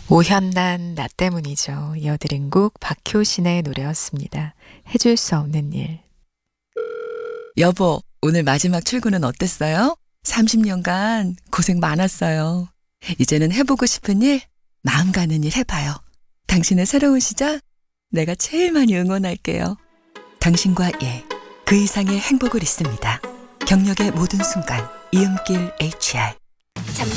오현란 나 때문이죠. 이어드린 곡 박효신의 노래였습니다. 해줄 수 없는 일. 여보, 오늘 마지막 출근은 어땠어요? 30년간 고생 많았어요. 이제는 해보고 싶은 일, 마음 가는 일 해봐요. 당신의 새로운 시작, 내가 제일 많이 응원할게요. 당신과 그 이상의 행복을 있습니다. 경력의 모든 순간, 이음길 HR.